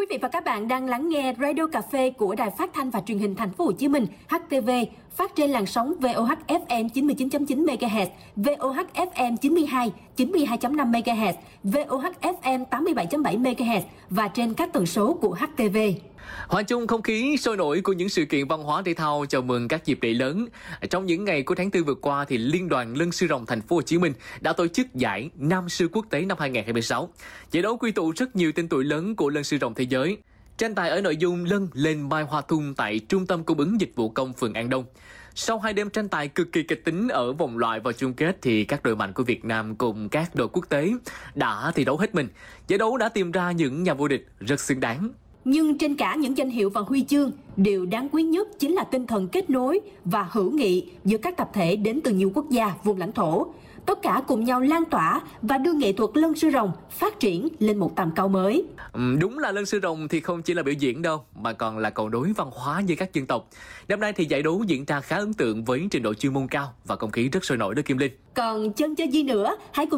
Quý vị và các bạn đang lắng nghe Radio Cà phê của Đài Phát thanh và Truyền hình Thành phố Hồ Chí Minh HTV, phát trên làn sóng VOH FM 99.9 MHz, VOH FM 92.5 MHz, VOH FM 87.7 MHz và trên các tần số của HTV. Hòa chung không khí sôi nổi của những sự kiện văn hóa thể thao chào mừng các dịp lễ lớn. Trong những ngày của tháng 4 vừa qua thì Liên đoàn Lân sư rồng Thành phố Hồ Chí Minh đã tổ chức giải Nam sư quốc tế năm 2026. Giải đấu quy tụ rất nhiều tên tuổi lớn của lân sư rồng thế giới. Tranh tài ở nội dung lân lên mai hoa thung tại Trung tâm Cung ứng Dịch vụ Công phường An Đông. Sau 2 đêm tranh tài cực kỳ kịch tính ở vòng loại vào chung kết thì các đội mạnh của Việt Nam cùng các đội quốc tế đã thi đấu hết mình. Giải đấu đã tìm ra những nhà vô địch rất xứng đáng. Nhưng trên cả những danh hiệu và huy chương, điều đáng quý nhất chính là tinh thần kết nối và hữu nghị giữa các tập thể đến từ nhiều quốc gia, vùng lãnh thổ. Tất cả cùng nhau lan tỏa và đưa nghệ thuật lân sư rồng phát triển lên một tầm cao mới. Đúng là lân sư rồng thì không chỉ là biểu diễn đâu, mà còn là cầu nối văn hóa với các dân tộc. Năm nay thì giải đấu diễn ra khá ấn tượng với trình độ chuyên môn cao và không khí rất sôi nổi đó Kim Linh. Còn chân chơi gì nữa? Hãy cùng